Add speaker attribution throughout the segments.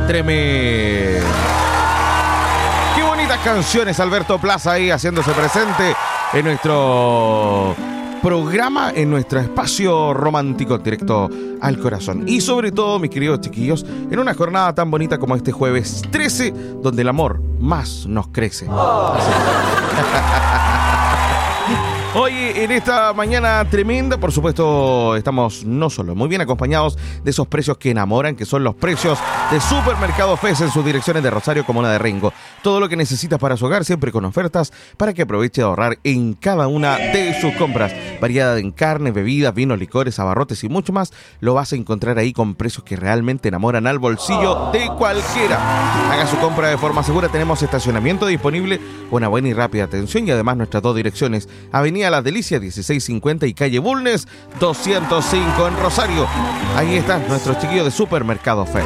Speaker 1: Tremendo. Qué bonitas canciones, Alberto Plaza ahí haciéndose presente en nuestro programa, en nuestro espacio romántico directo al corazón. Y sobre todo, mis queridos chiquillos, en una jornada tan bonita como este jueves 13, donde el amor más nos crece. Hoy, en esta mañana tremenda, por supuesto, estamos no solo muy bien acompañados de esos precios que enamoran, que son los precios de Supermercado Fes en sus direcciones de Rosario, Comuna de Rengo. Todo lo que necesitas para su hogar, siempre con ofertas para que aproveche de ahorrar en cada una de sus compras. Variedad en carne, bebidas, vinos, licores, abarrotes y mucho más, lo vas a encontrar ahí con precios que realmente enamoran al bolsillo de cualquiera. Haga su compra de forma segura, tenemos estacionamiento disponible, una buena y rápida atención y además nuestras dos direcciones, Avenida Las Delicias 1650 y calle Bulnes 205 en Rosario. Ahí están nuestros chiquillos de Supermercado Fes.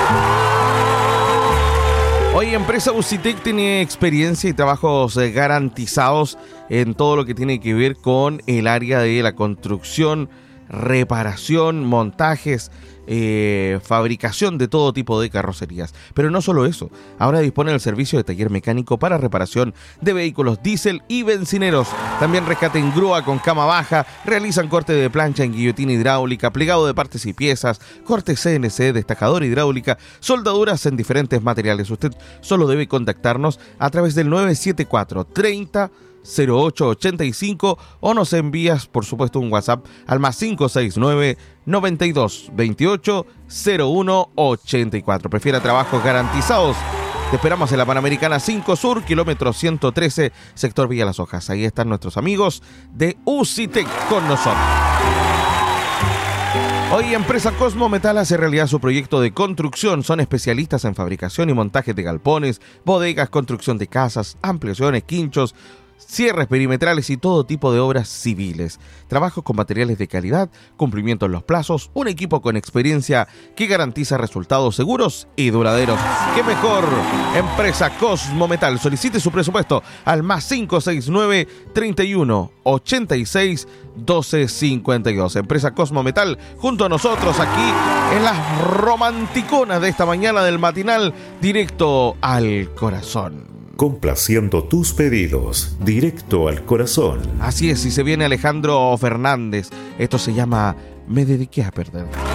Speaker 1: Hoy empresa Ucitec tiene experiencia y trabajos garantizados en todo lo que tiene que ver con el área de la construcción, reparación, montajes, fabricación de todo tipo de carrocerías. Pero no solo eso, ahora dispone del servicio de taller mecánico para reparación de vehículos diésel y bencineros. También rescate en grúa con cama baja, realizan corte de plancha en guillotina hidráulica, plegado de partes y piezas, corte CNC, destacadora hidráulica, soldaduras en diferentes materiales. Usted solo debe contactarnos a través del 974 30 0885 o nos envías, por supuesto, un WhatsApp al más 569 92 28 01 84. Prefiera trabajos garantizados. Te esperamos en la Panamericana 5 Sur, kilómetro 113, sector Villa Las Hojas. Ahí están nuestros amigos de Ucitec con nosotros. Hoy empresa Cosmo Metal hace realidad su proyecto de construcción. Son especialistas en fabricación y montaje de galpones, bodegas, construcción de casas, ampliaciones, quinchos, cierres perimetrales y todo tipo de obras civiles. Trabajos con materiales de calidad, cumplimiento en los plazos, un equipo con experiencia que garantiza resultados seguros y duraderos. ¡Qué mejor! Empresa Cosmo Metal. Solicite su presupuesto al más 569 31 86 12 52. Empresa Cosmo Metal, junto a nosotros aquí en las romanticonas de esta mañana del matinal directo al corazón.
Speaker 2: Complaciendo tus pedidos, directo al corazón.
Speaker 1: Así es, y se viene Alejandro Fernández. Esto se llama Me dediqué a perder.